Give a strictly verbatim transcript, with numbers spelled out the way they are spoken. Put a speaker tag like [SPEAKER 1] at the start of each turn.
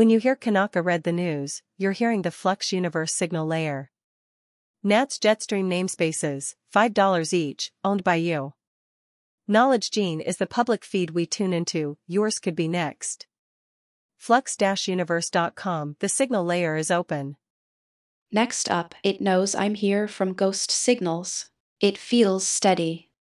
[SPEAKER 1] When you hear Kanaka read the news, you're hearing the Flux Universe signal layer. Nats Jetstream namespaces, five dollars each, owned by you. Knowledge Gene is the public feed we tune into, yours could be next. Flux Universe dot com, the signal layer is open.
[SPEAKER 2] Next up, It Knows I'm Here from Ghost Signals. It feels steady.